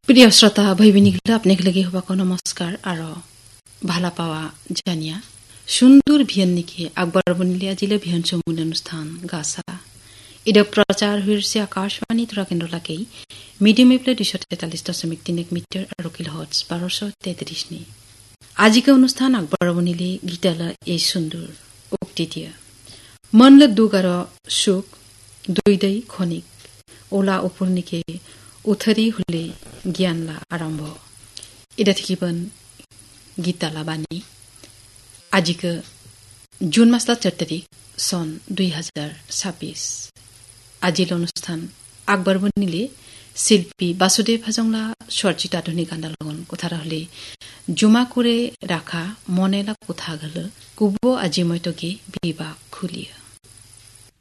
প্ৰিয় শ্ৰোতা ভাই ভনীসকলে আপোনালোকে হবাক নমস্কাৰ আৰু ভালা পাৱা জানিয়া সুন্দৰ ভিয়ান নেকি আকবৰ বনিলে আজিলে ভিয়ান চমুন অনুষ্ঠান গাছা ইদ প্ৰচাৰ হৈছে আকাশবাণী তৰা কেন্দ্ৰ লাগেই মিডিয়াম এপ্লে 243.3 মিটাৰ আৰু কিলোহাৰ্টজ 1233 নি আজিকে অনুষ্ঠান আকবৰ বনিলে গীতালা এই সুন্দৰ উক্তি দিয়া মনলে দুগাৰ সুখ দুইদাই খনিক ওলা উপৰনিকে উথৰি হলে জ্ঞানলা আৰম্ভ এটা থাকিবন গীতালা বাণী আজিকে জুন মাসলা 4 তাৰিখ সন 2026 আজিল অনুষ্ঠান আকবৰ বনিলে শিল্পী বাসুদেৱ হাজংলা সৰ্জিত আধুনিক গান লগন কথা হলে জমা করে রাখা মনেলা কোথা গেল কুব আজি মইতকে বিবাহ খুলিয়া